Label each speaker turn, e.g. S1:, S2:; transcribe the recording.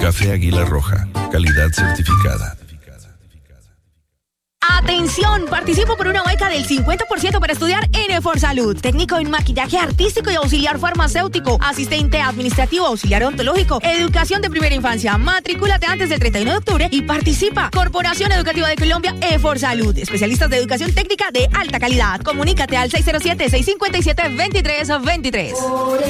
S1: Café Águila Roja, calidad certificada.
S2: ¡Atención! Participo por una beca del 50% para estudiar en ForSalud. Técnico en maquillaje artístico y auxiliar farmacéutico. Asistente administrativo, auxiliar odontológico. Educación de primera infancia. Matrículate antes del 31 de octubre y participa. Corporación Educativa de Colombia, ForSalud. Especialistas de educación técnica de alta calidad. Comunícate al 607-657-2323.